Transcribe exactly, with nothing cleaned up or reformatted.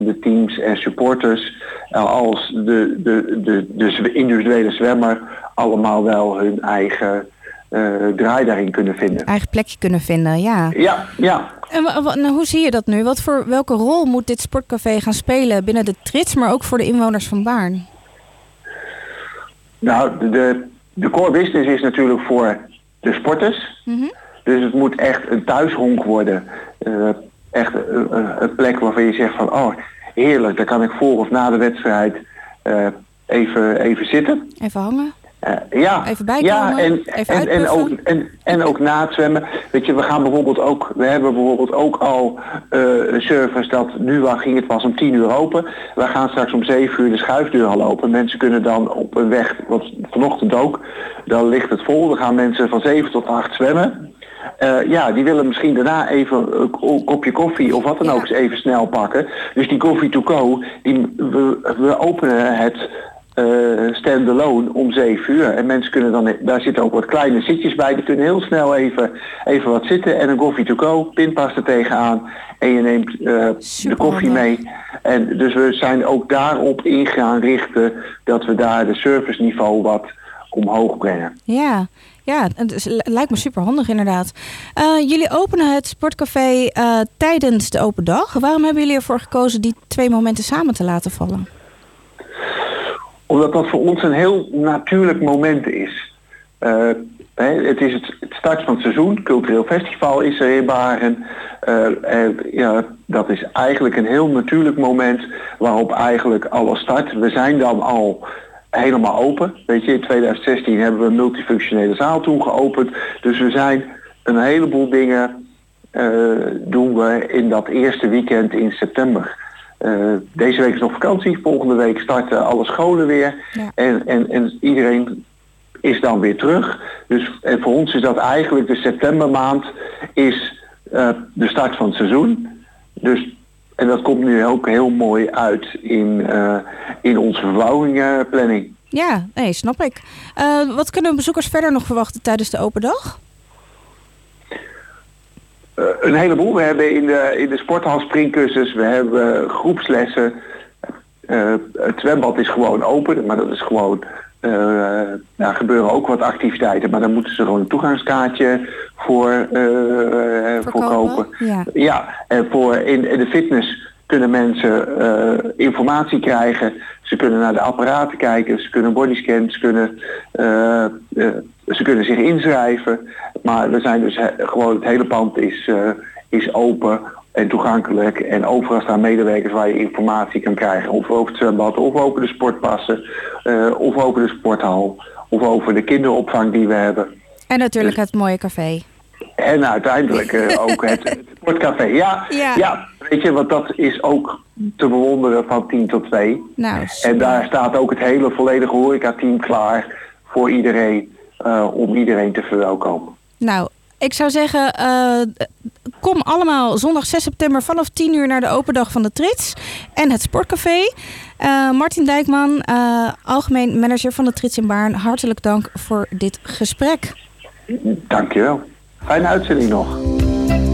de teams en supporters als de, de, de, de individuele zwemmer allemaal wel hun eigen uh, draai daarin kunnen vinden. Eigen plekje kunnen vinden, ja. Ja, ja. En w- w- nou, hoe zie je dat nu? Wat voor, welke rol moet dit sportcafé gaan spelen binnen de Trits, maar ook voor de inwoners van Baarn? Nou, de, de core business is natuurlijk voor de sporters. Mm-hmm. Dus het moet echt een thuishonk worden. Uh, echt een, een, een plek waarvan je zegt van, oh, heerlijk, daar kan ik voor of na de wedstrijd uh, even, even zitten. Even hangen? Uh, ja, even bijkomen, ja, en, even en, en, ook, en, en ook na het zwemmen. Weet je, we gaan bijvoorbeeld ook, we hebben bijvoorbeeld ook al uh, een service dat nu al ging het pas om tien uur open. We gaan straks om zeven uur de schuifdeur al open. Mensen kunnen dan op een weg, wat vanochtend ook, dan ligt het vol. Dan gaan mensen van zeven tot acht zwemmen. Uh, ja, die willen misschien daarna even een kopje koffie of wat dan ja. ook eens even snel pakken. Dus die coffee to go, die, we, we openen het uh, stand-alone om zeven uur. En mensen kunnen dan, daar zitten ook wat kleine zitjes bij, die kunnen heel snel even, even wat zitten en een coffee to go, pinpas er tegenaan en je neemt uh, de koffie mee. En dus we zijn ook daarop in gaan richten dat we daar de serviceniveau wat omhoog brengen. Ja. Ja, het lijkt me super handig inderdaad. Uh, jullie openen het sportcafé uh, tijdens de open dag. Waarom hebben jullie ervoor gekozen die twee momenten samen te laten vallen? Omdat dat voor ons een heel natuurlijk moment is. Uh, het is het, het start van het seizoen. Cultureel festival is er in Baarn. Uh, en, ja, dat is eigenlijk een heel natuurlijk moment waarop eigenlijk alles start. We zijn dan al helemaal open. Weet je, in twintig zestien hebben we een multifunctionele zaal toen geopend. Dus we zijn een heleboel dingen uh, doen we in dat eerste weekend in september. Uh, deze week is nog vakantie. Volgende week starten alle scholen weer. Ja. En, en, en iedereen is dan weer terug. Dus en voor ons is dat eigenlijk de septembermaand is uh, de start van het seizoen. Dus en dat komt nu ook heel mooi uit in, uh, in onze verbouwingsplanning. Ja, nee, snap ik. Uh, wat kunnen bezoekers verder nog verwachten tijdens de open dag? Uh, een heleboel. We hebben in de, in de sporthal springkussens, we hebben groepslessen. Uh, het zwembad is gewoon open, maar dat is gewoon... Uh, daar gebeuren ook wat activiteiten, maar dan moeten ze gewoon een toegangskaartje voor, uh, voor kopen. Ja, ja en voor in, in de fitness kunnen mensen uh, informatie krijgen. Ze kunnen naar de apparaten kijken, ze kunnen bodyscan, ze kunnen, uh, uh, ze kunnen zich inschrijven. Maar we zijn dus he, gewoon het hele pand is, uh, is open en toegankelijk. En overal staan medewerkers waar je informatie kan krijgen. Of over het zwembad, of over de sportpassen, uh, of over de sporthal, of over de kinderopvang die we hebben. En natuurlijk dus het mooie café. En uiteindelijk uh, ook het, het sportcafé. Ja, ja. ja, weet je, want dat is ook te bewonderen van tien tot twee. Nou, en daar staat ook het hele volledige horecateam klaar voor iedereen, uh, om iedereen te verwelkomen. Nou, ik zou zeggen, uh, kom allemaal zondag zes september vanaf tien uur naar de open dag van de Trits en het sportcafé. Uh, Martin Dijkman, uh, algemeen manager van de Trits in Baarn, hartelijk dank voor dit gesprek. Dankjewel. Fijne uitzending nog.